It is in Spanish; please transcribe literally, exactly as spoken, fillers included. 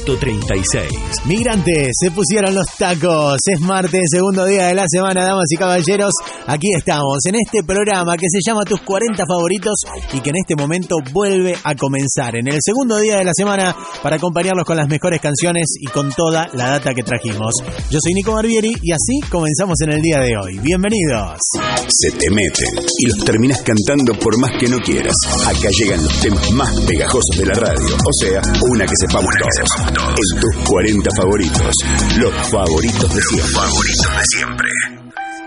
ciento treinta y seis. Migrantes, se pusieron los tacos. Es martes, segundo día de la semana, damas y caballeros. Aquí estamos, en este programa que se llama Tus cuarenta Favoritos y que en este momento vuelve a comenzar. En el segundo día de la semana para acompañarlos con las mejores canciones y con toda la data que trajimos. Yo soy Nico Barbieri y así comenzamos en el día de hoy. Bienvenidos. Se te meten y los terminas cantando por más que no quieras. Acá llegan los temas más pegajosos de la radio. O sea, una que sepamos todos. En tus cuarenta favoritos. Los favoritos de siempre. Favoritos de siempre.